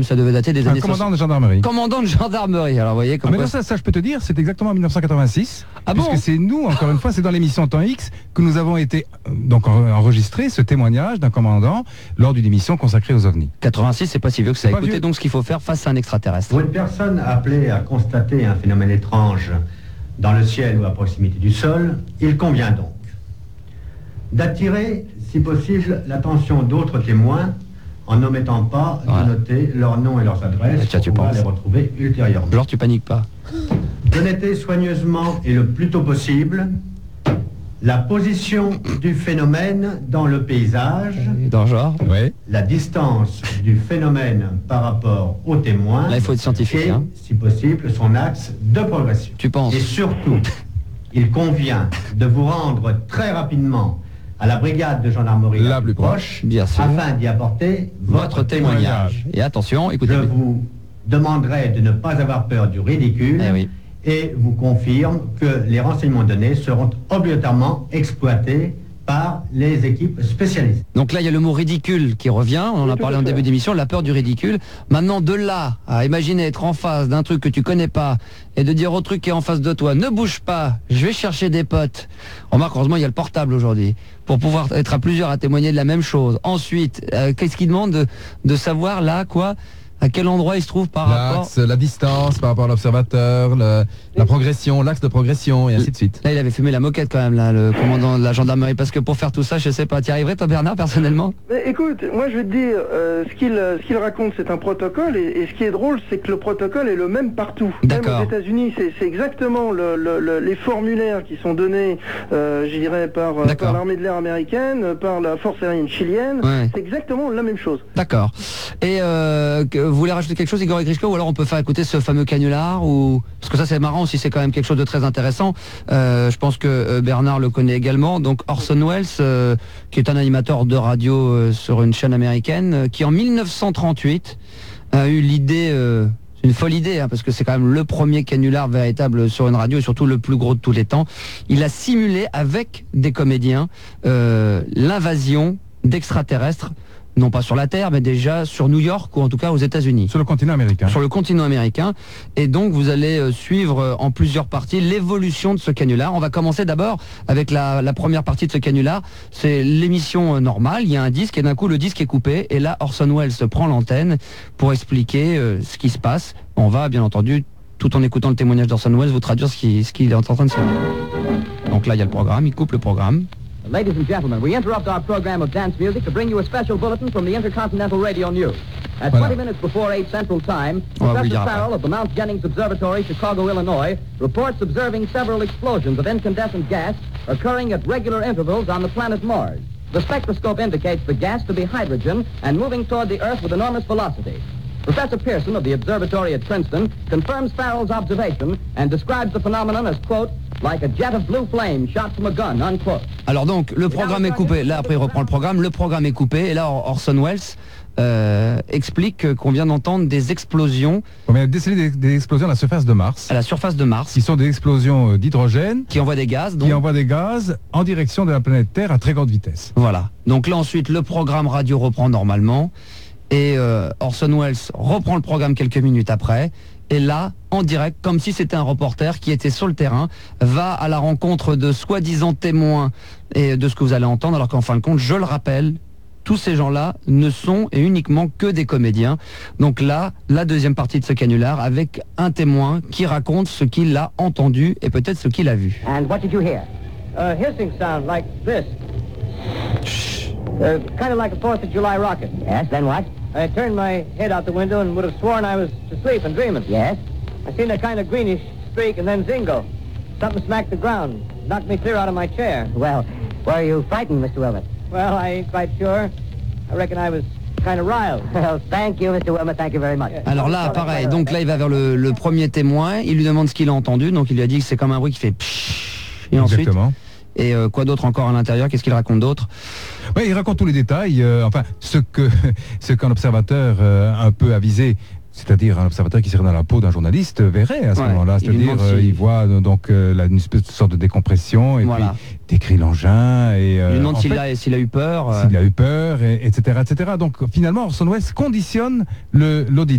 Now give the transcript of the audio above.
Ça devait dater des années 60. Commandant de gendarmerie. Commandant de gendarmerie. Alors, vous voyez, comme mais quoi... non, ça, je peux te dire, c'est exactement en 1986. Ah puisque bon c'est nous, encore une fois, c'est dans l'émission Temps X que nous avons été donc enregistré ce témoignage d'un commandant lors d'une émission consacrée aux ovnis. 86, c'est pas si vieux que ça. C'est pas Écoutez vieux. donc ce qu'il faut faire face à un extraterrestre. Pour une personne appelée à constater un phénomène étrange dans le ciel ou à proximité du sol, il convient donc d'attirer, si possible, l'attention d'autres témoins en n'omettant pas de noter leurs noms et leurs adresses Tiens, tu pour pouvoir penses. les retrouver ultérieurement. Genre, tu paniques pas. De noter soigneusement et le plus tôt possible la position du phénomène dans le paysage, Dans genre. Ouais. la distance du phénomène par rapport au témoin, Là, il faut être scientifique, et, hein. si possible, son axe de progression. Tu penses. Et surtout, il convient de vous rendre très rapidement à la brigade de gendarmerie La plus proche, bien sûr. afin d'y apporter Votre témoignage. Et attention, écoutez. Je vous demanderai de ne pas avoir peur du ridicule. Eh oui. Et vous confirme que les renseignements donnés seront obligatoirement exploités par les équipes spécialisées. Donc là, il y a le mot ridicule qui revient. On en a parlé en début d'émission, la peur du ridicule. Maintenant, de là à imaginer être en face d'un truc que tu connais pas et de dire au truc qui est en face de toi, ne bouge pas, je vais chercher des potes. Remarque, heureusement, il y a le portable aujourd'hui pour pouvoir être à plusieurs à témoigner de la même chose. Ensuite, qu'est-ce qu'il demande de savoir là, quoi? À quel endroit il se trouve par rapport... L'axe, la distance par rapport à l'observateur, la progression, l'axe de progression, et ainsi de suite. Là, il avait fumé la moquette quand même, là, le commandant de la gendarmerie, parce que pour faire tout ça, je sais pas, t'y arriverais toi Bernard, personnellement? Mais écoute, moi je vais te dire, ce qu'il raconte c'est un protocole, et ce qui est drôle c'est que le protocole est le même partout. D'accord. Même aux États-Unis, c'est exactement les formulaires qui sont donnés, je dirais, par l'armée de l'air américaine, par la force aérienne chilienne, Ouais. c'est exactement la même chose. D'accord. Et vous voulez rajouter quelque chose, Igor Grishko, ou alors on peut faire écouter ce fameux canular, ou parce que ça c'est marrant aussi, c'est quand même quelque chose de très intéressant. Je pense que Bernard le connaît également. Donc Orson Welles, qui est un animateur de radio sur une chaîne américaine, qui en 1938 a eu l'idée. C'est une folle idée, hein, parce que c'est quand même le premier canular véritable sur une radio et surtout le plus gros de tous les temps. Il a simulé avec des comédiens l'invasion d'extraterrestres, non pas sur la Terre, mais déjà sur New York ou en tout cas aux États-Unis. Sur le continent américain. Sur le continent américain. Et donc vous allez suivre en plusieurs parties l'évolution de ce canular. On va commencer d'abord avec la première partie de ce canular. C'est l'émission normale, il y a un disque et d'un coup le disque est coupé. Et là Orson Welles prend l'antenne pour expliquer ce qui se passe. On va bien entendu, tout en écoutant le témoignage d'Orson Welles, vous traduire ce qu'il est en train de se dire. Donc là il y a le programme, il coupe le programme. Ladies and gentlemen, we interrupt our program of dance music to bring you a special bulletin from the Intercontinental Radio News. At 20 minutes before 8 Central Time, Professor Farrell of the Mount Jennings Observatory, Chicago, Illinois, reports observing several explosions of incandescent gas occurring at regular intervals on the planet Mars. The spectroscope indicates the gas to be hydrogen and moving toward the Earth with enormous velocity. Professor Pearson of the observatory at Princeton confirms Farrell's observation and describes the phenomenon as, quote, like a jet of blue flame shot from a gun, unquote. Alors donc, le programme est coupé. Là, après, il reprend le programme. Le programme est coupé. Et là, Orson Welles explique qu'on vient d'entendre des explosions. On vient de déceler des explosions à la surface de Mars. À la surface de Mars. Qui sont des explosions d'hydrogène. Qui envoient des gaz. Donc. Qui envoient des gaz en direction de la planète Terre à très grande vitesse. Voilà. Donc là, ensuite, le programme radio reprend normalement. Et Orson Welles reprend le programme quelques minutes après. Et là, en direct, comme si c'était un reporter qui était sur le terrain, va à la rencontre de soi-disant témoins et de ce que vous allez entendre, alors qu'en fin de compte, je le rappelle, tous ces gens-là ne sont et uniquement que des comédiens. Donc là, la deuxième partie de ce canular avec un témoin qui raconte ce qu'il a entendu et peut-être ce qu'il a vu. And what did you hear? A hissing sound like this. Kind of like a 4th of July rocket. Yes, then what? I turned my head out the window and would have sworn I was asleep and dreaming. Yes? I seen a kind of greenish streak and then zingo. Something smacked the ground, knocked me clear out of my chair. Well, were you frightened, Mr. Wilmot? Well, I ain't quite sure. I reckon I was kind of riled. Well, thank you, Mr. Wilmot. Thank you very much. Alors là, pareil. Donc là, il va vers le premier témoin. Il lui demande ce qu'il a entendu. Donc il lui a dit que c'est comme un bruit qui fait pshhh. Et ensuite. Exactement. Et quoi d'autre encore à l'intérieur? Qu'est-ce qu'il raconte d'autre? Oui, il raconte tous les détails, enfin, ce qu'un observateur un peu avisé, c'est-à-dire un observateur qui serait dans la peau d'un journaliste, verrait à ce moment-là. C'est-à-dire, il voit donc une sorte de décompression, et puis décrit l'engin. Et, il lui demande s'il a eu peur. S'il a eu peur, etc., etc. Donc finalement, Orson Welles conditionne l'auditeur.